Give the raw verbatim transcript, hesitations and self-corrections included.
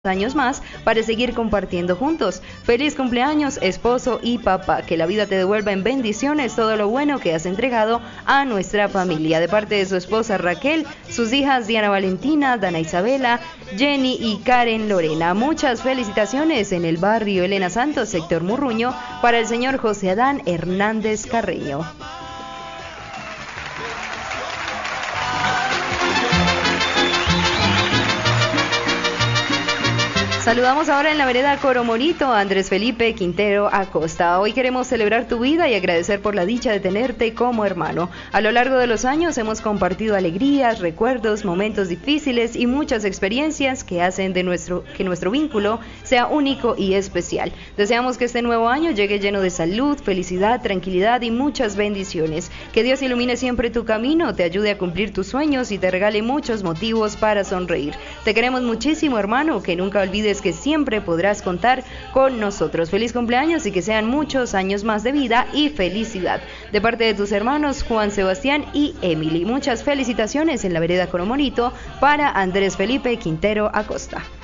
años más para seguir compartiendo juntos. Feliz cumpleaños, esposo y papá. Que la vida te devuelva en bendiciones todo lo bueno que has entregado a nuestra familia. De parte de su esposa Raquel, sus hijas Diana Valentina, Dana Isabela, Jenny y Karen Lorena. Muchas felicitaciones en el barrio Elena Santos, sector Murruño, para el señor José Adán Hernández Carreño. Saludamos ahora en la vereda Coromorito a Andrés Felipe Quintero Acosta. Hoy queremos celebrar tu vida y agradecer por la dicha de tenerte como hermano. A lo largo de los años hemos compartido alegrías, recuerdos, momentos difíciles y muchas experiencias que hacen de nuestro, que nuestro vínculo sea único y especial. Deseamos que este nuevo año llegue lleno de salud, felicidad, tranquilidad y muchas bendiciones. Que Dios ilumine siempre tu camino, te ayude a cumplir tus sueños y te regale muchos motivos para sonreír. Te queremos muchísimo, hermano, que nunca olvides que siempre podrás contar con nosotros. Feliz cumpleaños y que sean muchos años más de vida y felicidad. De parte de tus hermanos Juan Sebastián y Emily. Muchas felicitaciones en la vereda Coromorito para Andrés Felipe Quintero Acosta.